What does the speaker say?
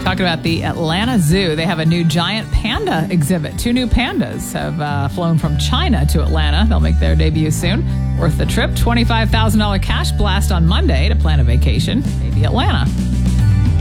Talking about the Atlanta Zoo, they have a new giant panda exhibit. 2 new pandas have flown from China to Atlanta. They'll make their debut soon. Worth the trip, $25,000 cash blast on Monday to plan a vacation, maybe Atlanta.